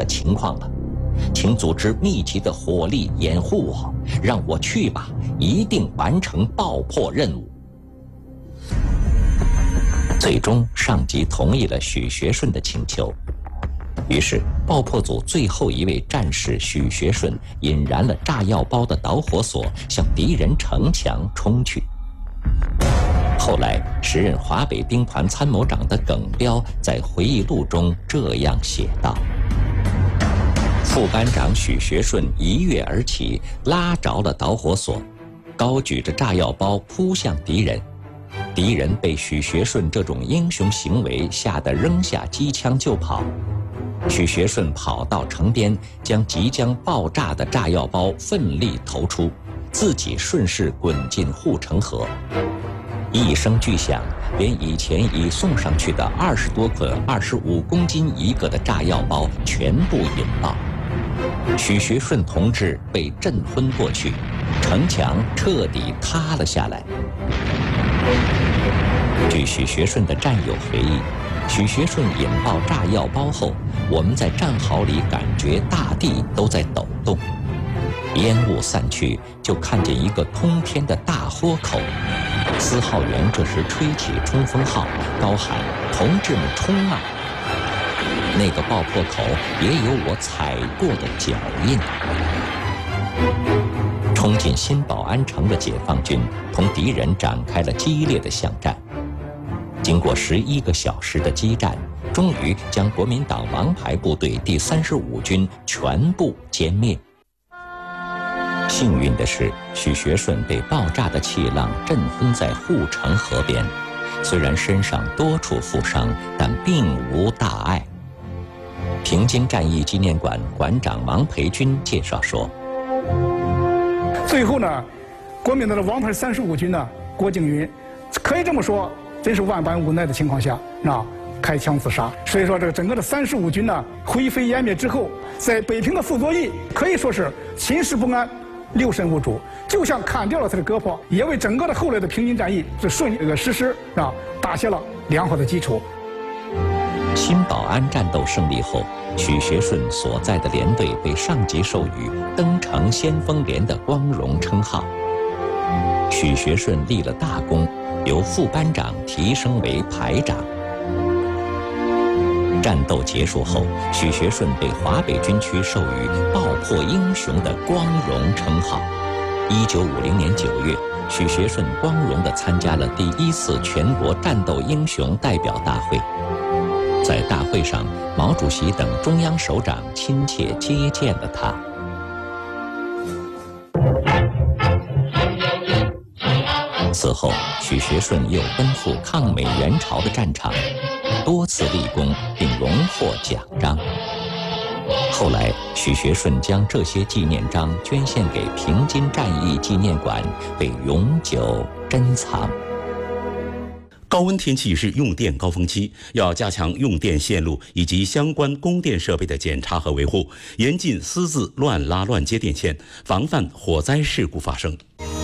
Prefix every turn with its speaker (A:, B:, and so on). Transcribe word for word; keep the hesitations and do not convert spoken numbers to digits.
A: 的情况了，请组织密集的火力掩护我，让我去吧，一定完成爆破任务。最终，上级同意了许学顺的请求。于是，爆破组最后一位战士许学顺引燃了炸药包的导火索，向敌人城墙冲去。后来，时任华北兵团参谋长的耿彪在回忆录中这样写道：副班长许学顺一跃而起，拉着了导火索，高举着炸药包扑向敌人。敌人被许学顺这种英雄行为吓得扔下机枪就跑。许学顺跑到城边，将即将爆炸的炸药包奋力投出，自己顺势滚进护城河。一声巨响，连以前已送上去的二十多捆二十五公斤一个的炸药包全部引爆。许学顺同志被震昏过去，城墙彻底塌了下来。据许学顺的战友回忆，许学顺引爆炸药包后，我们在战壕里感觉大地都在抖动。烟雾散去，就看见一个通天的大豁口。司号员这时吹起冲锋号，高喊：“同志们冲啊！”那个爆破口也有我踩过的脚印。冲进新保安城的解放军同敌人展开了激烈的巷战。经过十一个小时的激战，终于将国民党王牌部队第三十五军全部歼灭。幸运的是，许学顺被爆炸的气浪震昏在护城河边，虽然身上多处负伤，但并无大碍。平津战役纪念馆馆长王培军介绍说：
B: 最后呢，国民党的王牌三十五军呢，郭敬云，可以这么说，真是万般无奈的情况下，啊，开枪自杀。所以说，这个整个的三十五军呢，灰飞烟灭之后，在北平的傅作义可以说是寝食不安，六神无主，就像砍掉了他的胳膊，也为整个的后来的平津战役是顺这个实施啊，打下了良好的基础。
A: 新保安战斗胜利后，许学顺所在的连队被上级授予登城先锋连的光荣称号。许学顺立了大功，由副班长提升为排长。战斗结束后，许学顺被华北军区授予爆破英雄的光荣称号。一九五零年九月，许学顺光荣地参加了第一次全国战斗英雄代表大会。在大会上，毛主席等中央首长亲切接见了他。此后，许学顺又奔赴抗美援朝的战场，多次立功并荣获奖章。后来，许学顺将这些纪念章捐献给平津战役纪念馆，被永久珍藏。
C: 高温天气是用电高峰期，要加强用电线路以及相关供电设备的检查和维护，严禁私自乱拉乱接电线，防范火灾事故发生。